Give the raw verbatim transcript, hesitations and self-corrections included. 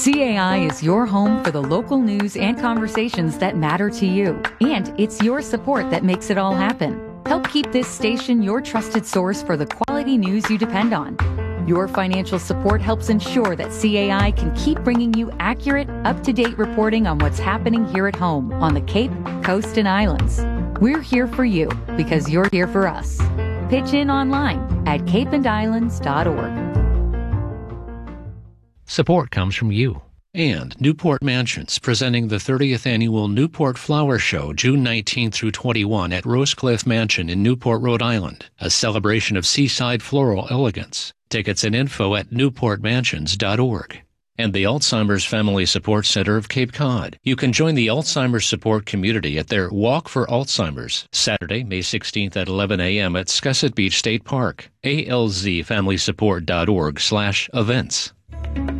C A I is your home for the local news and conversations that matter to you. And it's your support that makes it all happen. Help keep this station your trusted source for the quality news you depend on. Your financial support helps ensure that C A I can keep bringing you accurate, up-to-date reporting on what's happening here at home on the Cape, Coast, and Islands. We're here for you because you're here for us. Pitch in online at cape and islands dot org. Support comes from you. And Newport Mansions, presenting the thirtieth Annual Newport Flower Show, June nineteenth through twenty-first at Rosecliff Mansion in Newport, Rhode Island, a celebration of seaside floral elegance. Tickets and info at newport mansions dot org. And the Alzheimer's Family Support Center of Cape Cod. You can join the Alzheimer's support community at their Walk for Alzheimer's, Saturday, May sixteenth at eleven a.m. at Scusset Beach State Park. A L Z family support dot org slash events.